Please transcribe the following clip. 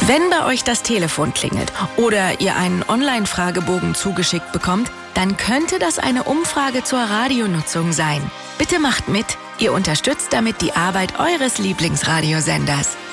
Wenn bei euch das Telefon klingelt oder ihr einen Online-Fragebogen zugeschickt bekommt, dann könnte das eine Umfrage zur Radionutzung sein. Bitte macht mit. Ihr unterstützt damit die Arbeit eures Lieblingsradiosenders.